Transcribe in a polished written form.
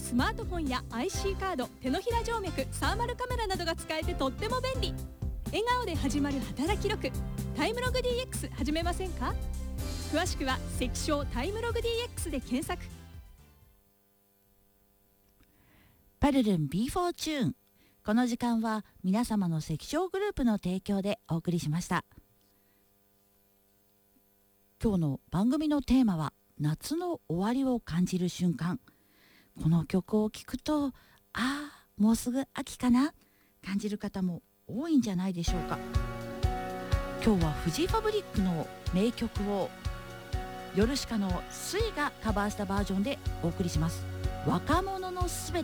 スマートフォンや IC カード、手のひら静脈、サーマルカメラなどが使えてとっても便利。笑顔で始まる働き力、タイムログ DX 始めませんか？詳しくは関証タイムログ DX で検索。 パルルン B4 チューン。この時間は皆様の関証グループの提供でお送りしました。今日の番組のテーマは夏の終わりを感じる瞬間。この曲を聴くと、もうすぐ秋かな、感じる方も多いんじゃないでしょうか。今日はフジファブリックの名曲をヨルシカのスイがカバーしたバージョンでお送りします。若者のすべて